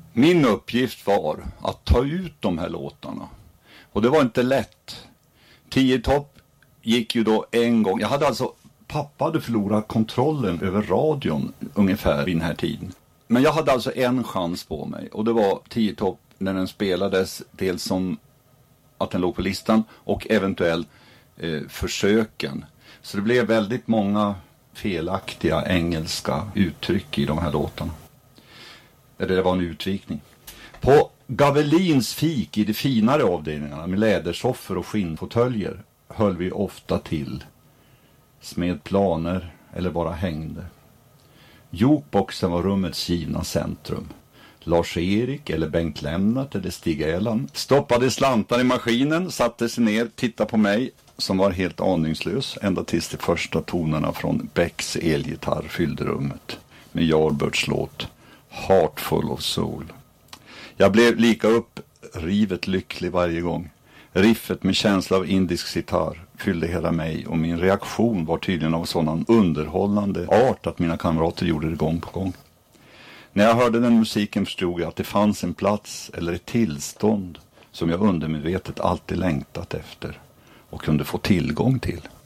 Min uppgift var att ta ut de här låtarna. Och det var inte lätt. 10 topp gick ju då en gång. Pappa hade förlorat kontrollen över radion ungefär vid den här tiden. Men jag hade alltså en chans på mig. Och det var 10 topp när den spelades. Dels som att den låg på listan och eventuellt försöken. Så det blev väldigt många felaktiga engelska uttryck i de här låtarna. Det var en utvikning. På Gavelins fik i de finare avdelningarna med lädersoffer och skinnfåtöljer höll vi ofta till. Smed planer eller bara hängde. Jukeboxen var rummets givna centrum. Lars-Erik eller Bengt Lämnart eller Stig Elan stoppade slantar i maskinen, satte sig ner, tittade på mig som var helt aningslös ända tills de första tonerna från Becks elgitarr fyllde rummet med Yardbirds låt Heartful of Soul. Jag blev lika upprivet lycklig varje gång. Riffet med känsla av indisk sitar fyllde hela mig och min reaktion var tydligen av sådan underhållande art att mina kamrater gjorde det gång på gång. När jag hörde den musiken förstod jag att det fanns en plats eller ett tillstånd som jag undermedvetet alltid längtat efter och kunde få tillgång till.